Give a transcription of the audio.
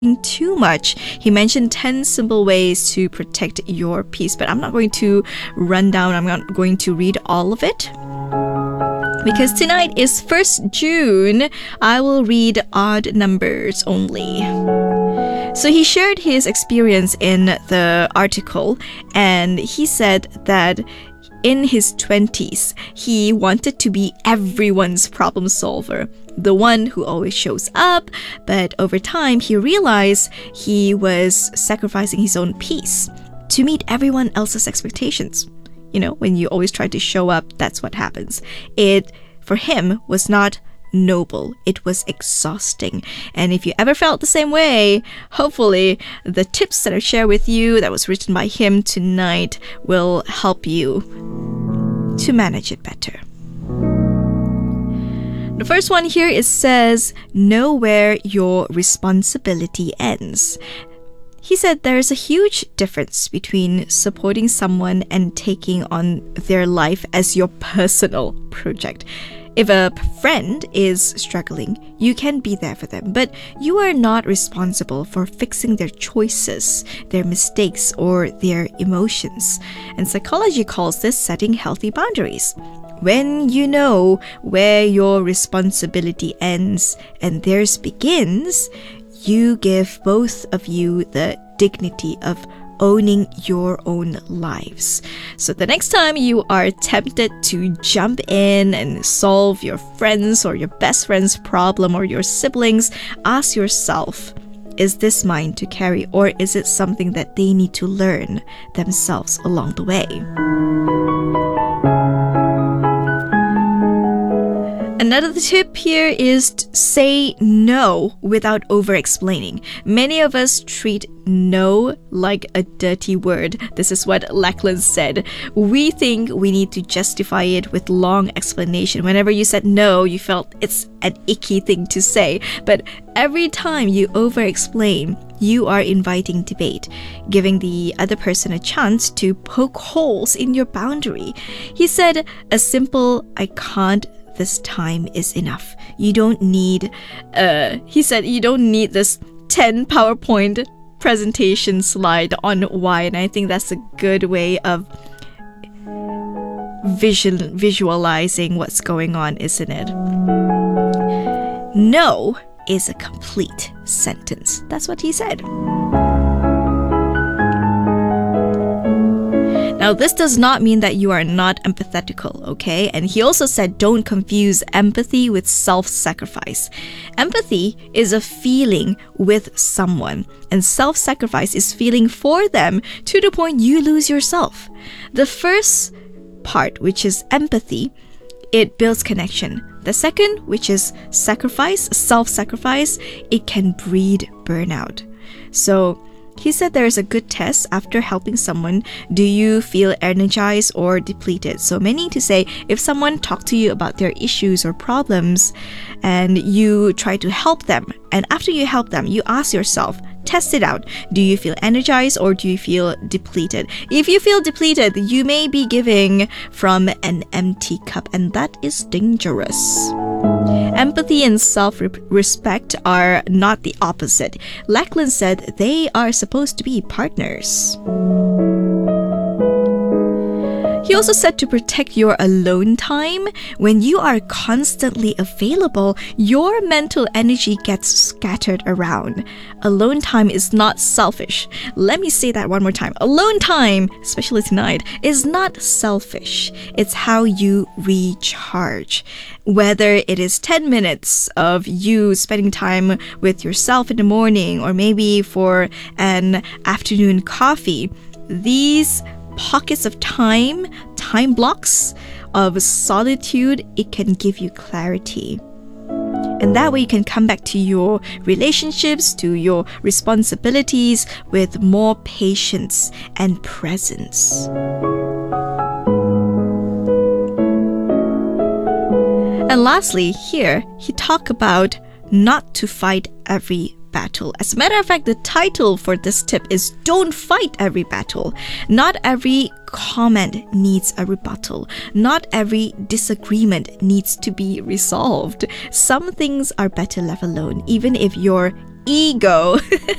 too much. He mentioned 10 simple ways to protect your peace, but I'm not going to run down, I'm not going to read all of it. Because tonight is 1st June, I will read odd numbers only. So he shared his experience in the article, and he said that in his 20s, he wanted to be everyone's problem solver, the one who always shows up, but over time he realized he was sacrificing his own peace to meet everyone else's expectations. You know, when you always try to show up, that's what happens. It, for him, was not noble. It was exhausting. And if you ever felt the same way, hopefully the tips that I share with you that was written by him tonight will help you to manage it better. The first one here, it says, know where your responsibility ends. He said there's a huge difference between supporting someone and taking on their life as your personal project. If a friend is struggling, you can be there for them, but you are not responsible for fixing their choices, their mistakes, or their emotions. And psychology calls this setting healthy boundaries. When you know where your responsibility ends and theirs begins, you give both of you the dignity of owning your own lives. So the next time you are tempted to jump in and solve your friends or your best friend's problem or your siblings, ask yourself, is this mine to carry, or is it something that they need to learn themselves along the way? Another tip here is to say no without over-explaining. Many of us treat no like a dirty word. This is what Lachlan said. We think we need to justify it with long explanation. Whenever you said no, you felt it's an icky thing to say. But every time you over-explain, you are inviting debate, giving the other person a chance to poke holes in your boundary. He said a simple, I can't this time is enough. You don't need, he said, you don't need this 10 PowerPoint presentation slide on why. And I think that's a good way of visualizing what's going on, isn't it? No is a complete sentence. That's what he said. Now, this does not mean that you are not empathetical, okay? And he also said don't confuse empathy with self-sacrifice. Empathy is a feeling with someone, and self-sacrifice is feeling for them to the point you lose yourself. The first part, which is empathy, it builds connection. The second, which is sacrifice, self-sacrifice, it can breed burnout. So he said there is a good test after helping someone. Do you feel energized or depleted? So meaning to say, if someone talked to you about their issues or problems and you try to help them, and after you help them, you ask yourself, test it out. Do you feel energized or do you feel depleted? If you feel depleted, you may be giving from an empty cup, and that is dangerous. Empathy and self-respect are not the opposite. Lachlan said they are supposed to be partners. He also said to protect your alone time. When you are constantly available, your mental energy gets scattered around. Alone time is not selfish. Let me say that one more time. Alone time, especially tonight, is not selfish. It's how you recharge. Whether it is 10 minutes of you spending time with yourself in the morning, or maybe for an afternoon coffee, these pockets of time blocks of solitude, it can give you clarity. And that way you can come back to your relationships, to your responsibilities with more patience and presence. And lastly, here, he talked about not to fight every battle. As a matter of fact, the title for this tip is Don't Fight Every Battle. Not every comment needs a rebuttal. Not every disagreement needs to be resolved. Some things are better left alone, even if your ego